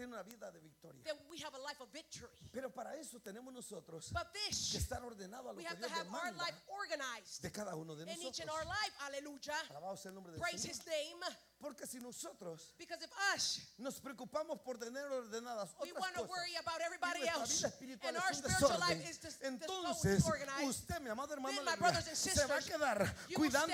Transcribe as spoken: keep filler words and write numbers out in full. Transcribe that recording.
tiene una vida de victoria. then we have a life of victory. Pero para eso tenemos nosotros But que this, estar ordenado a lo we que have to Dios have our demanda life organized de cada uno de in each and nosotros. our life. Hallelujah. Alabado sea el nombre del Praise Señor. His name. Porque si nosotros Because if us, nos preocupamos por tener ordenadas we otras want to cosas, worry about y everybody nuestra else, vida espiritual and es our un spiritual desorden, life is dis- dis- entonces disorganized, usted, mi amado hermano, then my aleluya, brothers and se va a sisters, quedar you will cuidando